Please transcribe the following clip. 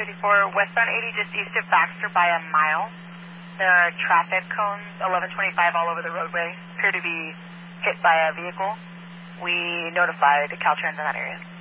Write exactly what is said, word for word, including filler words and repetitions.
thirty-four, westbound eighty just east of Baxter by a mile. There are traffic cones, eleven twenty-five all over the roadway, appear to be hit by a vehicle. We notified Caltrans in that area.